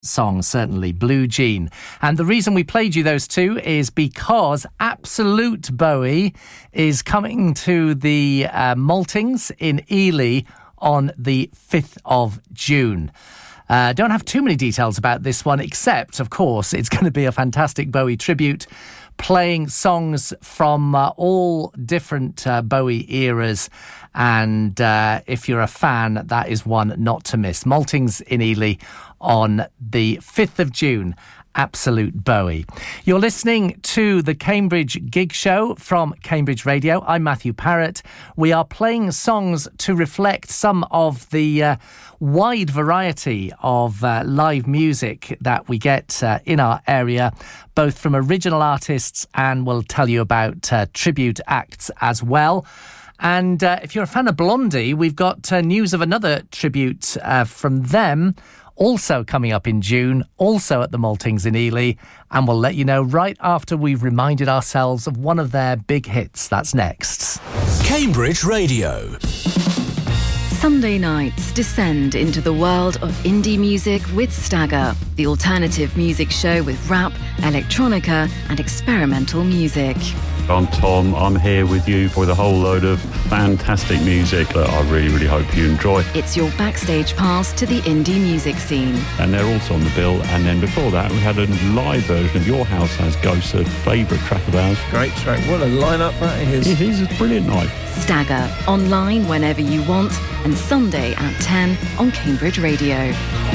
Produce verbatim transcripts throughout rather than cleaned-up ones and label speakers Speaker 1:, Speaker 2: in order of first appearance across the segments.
Speaker 1: song, certainly, Blue Jean. And the reason we played you those two is because Absolute Bowie is coming to the uh, Maltings in Ely on the fifth of June. Uh, don't have too many details about this one, except, of course, it's going to be a fantastic Bowie tribute, playing songs from uh, all different uh, Bowie eras. And uh, if you're a fan, that is one not to miss. Maltings in Ely on the fifth of June. Absolute Bowie. You're listening to the Cambridge Gig Show from Cambridge Radio. I'm Matthew Parrott. We are playing songs to reflect some of the uh, wide variety of uh, live music that we get uh, in our area, both from original artists, and we'll tell you about uh, tribute acts as well. And uh, if you're a fan of Blondie, we've got uh, news of another tribute uh, from them, also coming up in June, also at the Maltings in Ely, and we'll let you know right after we've reminded ourselves of one of their big hits. That's next.
Speaker 2: Cambridge Radio.
Speaker 3: Sunday nights descend into the world of indie music with Stagger, the alternative music show with rap, electronica and experimental music.
Speaker 4: I'm Tom. I'm here with you for the whole load of fantastic music that I really, really hope you enjoy.
Speaker 3: It's your backstage pass to the indie music scene.
Speaker 4: And they're also on the bill. And then before that, we had a live version of Your House Has Ghosts, a favourite track of ours.
Speaker 5: Great track. What a lineup that is.
Speaker 4: It is a brilliant night.
Speaker 3: Stagger, online whenever you want, and Sunday at ten on Cambridge Radio.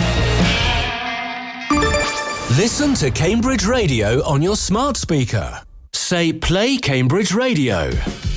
Speaker 2: Listen to Cambridge Radio on your smart speaker. Say, play Cambridge Radio.